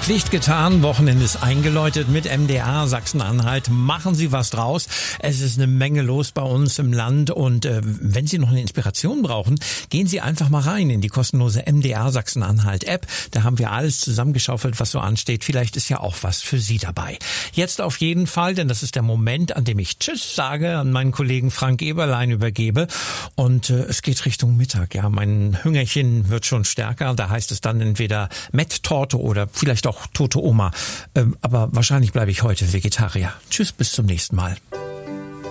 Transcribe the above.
Pflicht getan, Wochenende ist eingeläutet mit MDR Sachsen-Anhalt. Machen Sie was draus. Es ist eine Menge los bei uns im Land und wenn Sie noch eine Inspiration brauchen, gehen Sie einfach mal rein in die kostenlose MDR Sachsen-Anhalt App. Da haben wir alles zusammengeschaufelt, was so ansteht. Vielleicht ist ja auch was für Sie dabei. Jetzt auf jeden Fall, denn das ist der Moment, an dem ich Tschüss sage, an meinen Kollegen Frank Eberlein übergebe und es geht Richtung Mittag. Ja, mein Hüngerchen wird schon stärker. Da heißt es dann entweder Met-Torte oder vielleicht auch tote Oma. Aber wahrscheinlich bleibe ich heute Vegetarier. Tschüss, bis zum nächsten Mal.